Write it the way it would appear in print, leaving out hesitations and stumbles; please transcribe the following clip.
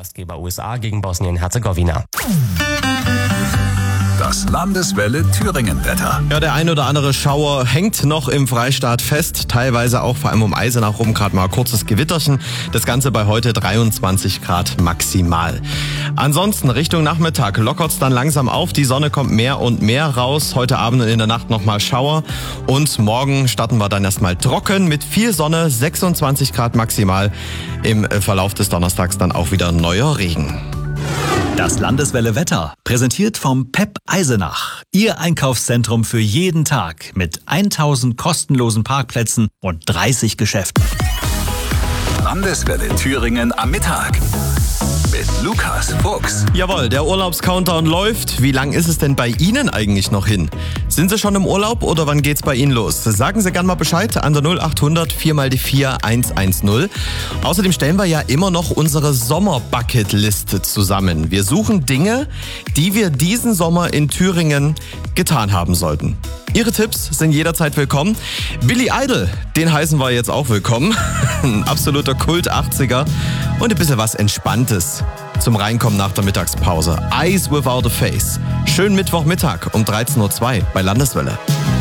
Gastgeber USA gegen Bosnien-Herzegowina. Das Landeswelle Thüringen-Wetter. Ja, der ein oder andere Schauer hängt noch im Freistaat fest. Teilweise auch vor allem um Eisenach rum gerade mal kurzes Gewitterchen. Das Ganze bei heute 23 Grad maximal. Ansonsten Richtung Nachmittag lockert's dann langsam auf. Die Sonne kommt mehr und mehr raus. Heute Abend und in der Nacht nochmal Schauer. Und morgen starten wir dann erstmal trocken mit viel Sonne, 26 Grad maximal. Im Verlauf des Donnerstags dann auch wieder neuer Regen. Das Landeswelle Wetter, präsentiert vom PEP Eisenach. Ihr Einkaufszentrum für jeden Tag mit 1000 kostenlosen Parkplätzen und 30 Geschäften. Landeswelle Thüringen am Mittag. Mit Lukas Fuchs. Jawohl, der Urlaubscountdown läuft. Wie lang ist es denn bei Ihnen eigentlich noch hin? Sind Sie schon im Urlaub oder wann geht's bei Ihnen los? Sagen Sie gerne mal Bescheid an der 0800 4x4 110. Außerdem stellen wir ja immer noch unsere Sommer-Bucket-Liste zusammen. Wir suchen Dinge, die wir diesen Sommer in Thüringen getan haben sollten. Ihre Tipps sind jederzeit willkommen. Billy Idol, den heißen wir jetzt auch willkommen. Ein absoluter Kult-80er und ein bisschen was Entspanntes zum Reinkommen nach der Mittagspause. Eyes Without a Face. Schönen Mittwochmittag um 13:02 Uhr bei Landeswelle.